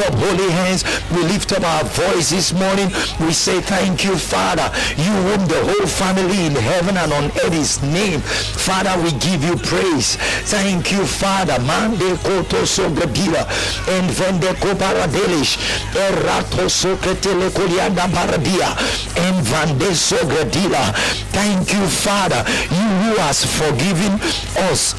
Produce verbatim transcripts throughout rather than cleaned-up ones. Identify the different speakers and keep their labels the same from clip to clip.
Speaker 1: up holy hands. We lift up our voice this morning. We say thank you, Father. You whom the whole family in heaven and on earth is named. Father, we give you praise. Thank you, Father. Mande koto sogadila and vende koparadelish erato soketele kolianda paradia and vande sogadila. Thank you, Father. You who has forgiven us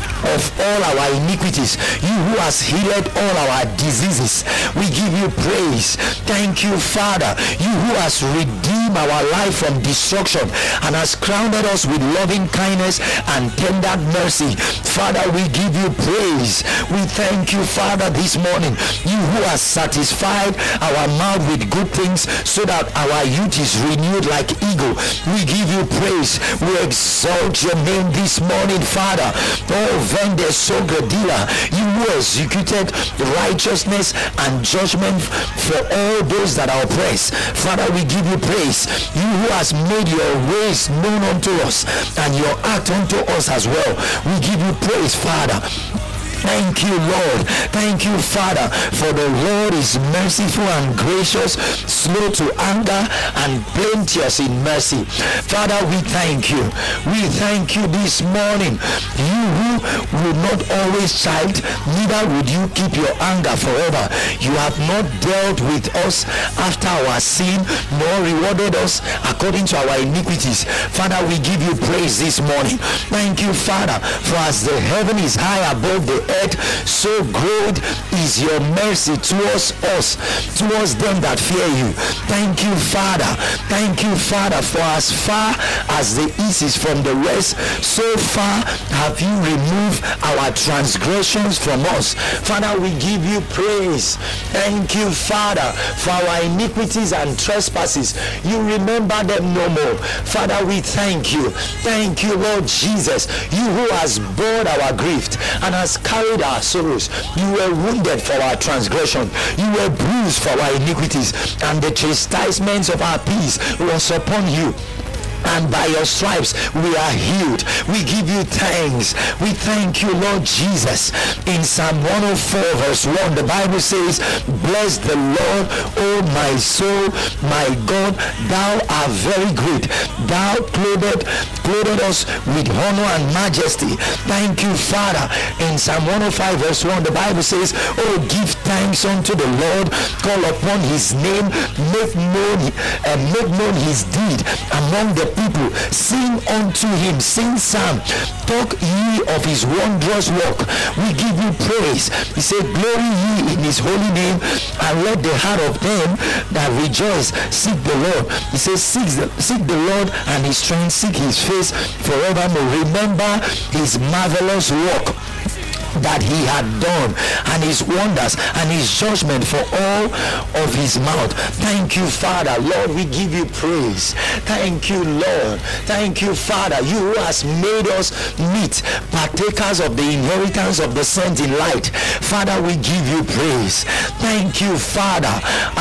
Speaker 1: of all our iniquities, you who has healed all our diseases, we give you praise. Thank you, Father. You who has redeemed our life from destruction and has crowned us with loving kindness and tender mercy. Father, we give you praise. We thank you, Father, this morning. You who has satisfied our mouth with good things so that our youth is renewed like eagle. We give you praise. We exalt your name this morning, Father. Oh, Vende Sogadila, you who executed righteousness and judgment for all those that are oppressed. Father, we give you praise. You who has made your ways known unto us and your act unto us as well. We give you praise, Father. Thank you, Lord. Thank you, Father, for the Lord is merciful and gracious, slow to anger and plenteous in mercy. Father, we thank you. We thank you this morning. You who will not always chide, neither would you keep your anger forever. You have not dealt with us after our sin, nor rewarded us according to our iniquities. Father, we give you praise this morning. Thank you, Father, for as the heaven is high above the earth, so great is your mercy towards us, towards them that fear you. Thank you, Father. Thank you, Father, for as far as the east is from the west, so far have you removed our transgressions from us. Father, we give you praise. Thank you, Father, for our iniquities and trespasses. You remember them no more. Father, we thank you. Thank you, Lord Jesus, you who has borne our grief and has carried our sorrows. You were wounded for our transgression, you were bruised for our iniquities, and the chastisement of our peace was upon you, and by your stripes we are healed. We give you thanks. We thank you, Lord Jesus. In Psalm one oh four verse one, the Bible says, bless the Lord, O my soul, my God, thou art very great. Thou clothed, clothed us with honor and majesty. Thank you, Father. In Psalm one oh five verse one, the Bible says, oh, give thanks unto the Lord, call upon his name, make known and uh, make known his deed among the people, sing unto him, sing psalm, talk ye of his wondrous work. We give you praise. He said, glory ye in his holy name, and let the heart of them that rejoice seek the Lord. He says, seek the, seek the Lord and his strength, seek his face forevermore. Remember his marvelous work that he had done, and his wonders and his judgment for all of his mouth. Thank you, Father. Lord, we give you praise. Thank you, Lord. Thank you, Father, you who has made us meet partakers of the inheritance of the saints in light. Father, we give you praise. Thank you, Father.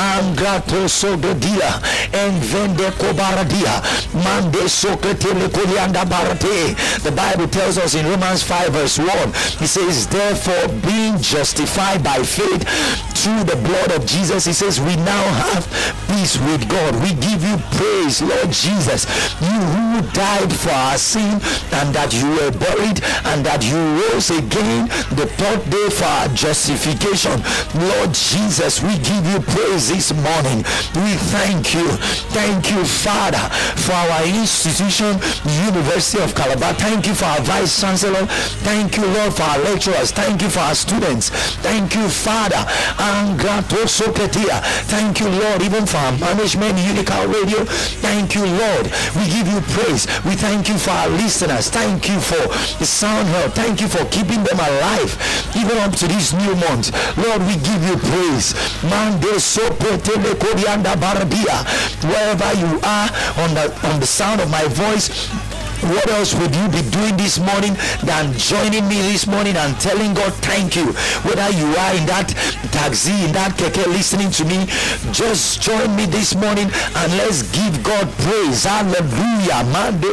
Speaker 1: Angrato sogodia and vende kobaradia mande soketele kolianda barate. The Bible tells us in Romans five verse one, it says, therefore, being justified by faith through the blood of Jesus, he says, we now have peace with God. We give you praise, Lord Jesus, you who died for our sin, and that you were buried, and that you rose again the third day for our justification. Lord Jesus, we give you praise this morning. We thank you. Thank you, Father, for our institution, University of Calabar. Thank you for our Vice Chancellor. Thank you, Lord, for our lecturers. Thank you for our students. Thank you, Father. Thank you, Lord, even for our management, Unical Radio. Thank you, Lord. We give you praise. We thank you for our listeners. Thank you for the sound health. Thank you for keeping them alive even up to this new month. Lord, we give you praise. Wherever you are on the on the sound of my voice, what else would you be doing this morning than joining me this morning and telling God thank you? Whether you are in that taxi, in that keke listening to me, just join me this morning and let's give God praise. Hallelujah.